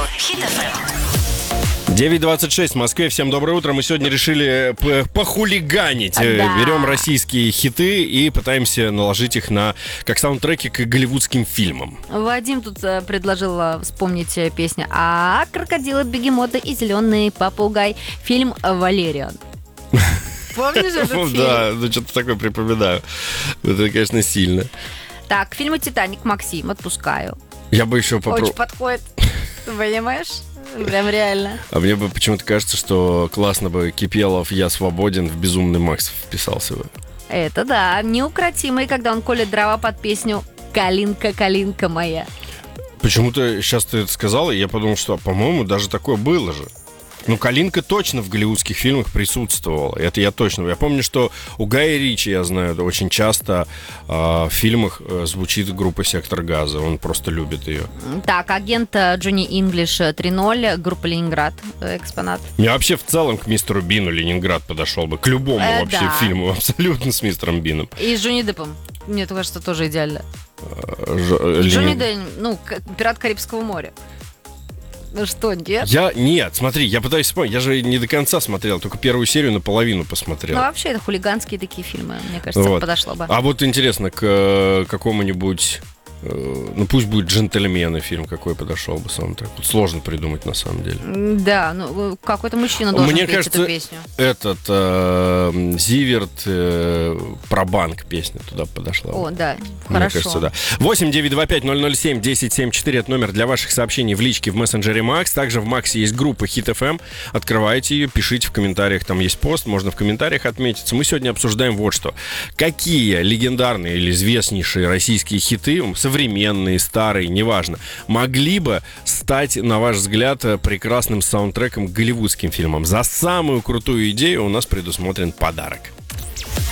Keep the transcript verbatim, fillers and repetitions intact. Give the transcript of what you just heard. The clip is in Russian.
Хит эф эм. девять двадцать шесть в Москве. Всем доброе утро. Мы сегодня решили похулиганить. Да. Берем российские хиты и пытаемся наложить их на как саундтреки к голливудским фильмам. Вадим тут э, предложил э, вспомнить э, песню «А крокодилы, бегемоты и зеленый попугай». Фильм «Валериан». Помнишь этот фильм? Да, ну что-то такое припоминаю. Это, конечно, сильно. Так, к фильму «Титаник», Максим, отпускаю. Я бы еще Очень попробовал. подходит. Понимаешь? Прям реально. А мне бы почему-то кажется, что классно бы Кипелов «Я свободен» в «Безумный Макс» вписался бы. Это да, неукротимый, когда он колет дрова под песню «Калинка, калинка моя». Почему-то сейчас ты это сказала, и я подумал, что, по-моему, даже такое было же. Ну, Калинка точно в голливудских фильмах присутствовала. Это я точно. Я помню, что у Гая Ричи, я знаю, очень часто э, в фильмах э, звучит группа «Сектор газа». Он просто любит ее. Так, агент э, Джонни Инглиш э, три ноль, группа «Ленинград», э, экспонат. Я вообще в целом к мистеру Бину «Ленинград» подошел бы. К любому Э, вообще да. фильму. Абсолютно с мистером Бином. И с Джонни Деппом. Мне кажется, тоже идеально. Э, Ж- э, Джонни Ленин- Депп, ну, как «Пират Карибского моря». Ну что, нет? Я... Нет, смотри, я пытаюсь вспомнить. Я же не до конца смотрел, только первую серию наполовину Ну, посмотрел. вообще, это хулиганские такие фильмы, мне кажется, Вот. подошло бы. А вот интересно, к э, какому-нибудь... э, Ну, пусть будет «Джентльмены» фильм, какой подошел бы саундтрек. Вот сложно придумать, на самом деле. М, Да, ну, какой-то мужчина должен Мне петь кажется, эту песню. Этот э, Зиверт э, про банк песня туда подошла. О, да, Мне хорошо. кажется, да. восемь девятьсот двадцать пять ноль ноль семь десять семьдесят четыре. Это номер для ваших сообщений в личке в мессенджере Макс. Также в Максе есть группа Хит эф эм. Открывайте ее, пишите в комментариях. Там есть пост, можно в комментариях отметиться. Мы сегодня обсуждаем вот что. Какие легендарные или известнейшие российские хиты, современные, старые, неважно, могли бы стать, на ваш взгляд, прекрасным саундтреком к голливудским фильмам? За самую крутую идею у нас предусмотрен подарок.